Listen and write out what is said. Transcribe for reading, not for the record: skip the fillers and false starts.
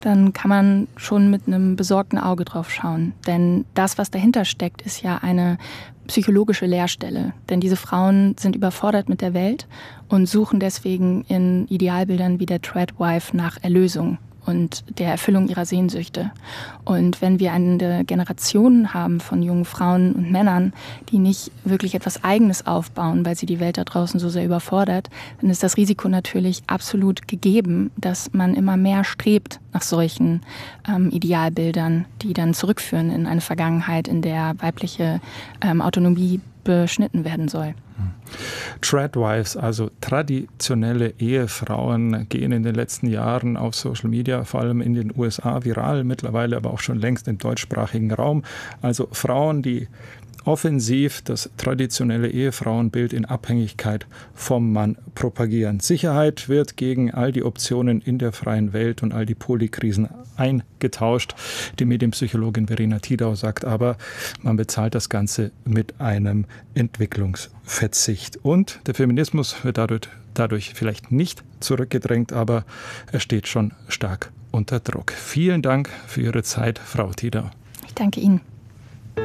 dann kann man schon mit einem besorgten Auge drauf schauen. Denn das, was dahinter steckt, ist ja eine psychologische Leerstelle. Denn diese Frauen sind überfordert mit der Welt und suchen deswegen in Idealbildern wie der Tradwife nach Erlösung und der Erfüllung ihrer Sehnsüchte. Und wenn wir eine Generation haben von jungen Frauen und Männern, die nicht wirklich etwas Eigenes aufbauen, weil sie die Welt da draußen so sehr überfordert, dann ist das Risiko natürlich absolut gegeben, dass man immer mehr strebt nach solchen Idealbildern, die dann zurückführen in eine Vergangenheit, in der weibliche Autonomie beschnitten werden soll. Tradwives, also traditionelle Ehefrauen, gehen in den letzten Jahren auf Social Media, vor allem in den USA, viral, mittlerweile aber auch schon längst im deutschsprachigen Raum. Also Frauen, die offensiv das traditionelle Ehefrauenbild in Abhängigkeit vom Mann propagieren. Sicherheit wird gegen all die Optionen in der freien Welt und all die Polykrisen eingetauscht. Die Medienpsychologin Verena Tidau sagt aber, man bezahlt das Ganze mit einem Entwicklungsverzicht. Und der Feminismus wird dadurch vielleicht nicht zurückgedrängt, aber er steht schon stark unter Druck. Vielen Dank für Ihre Zeit, Frau Tidau. Ich danke Ihnen.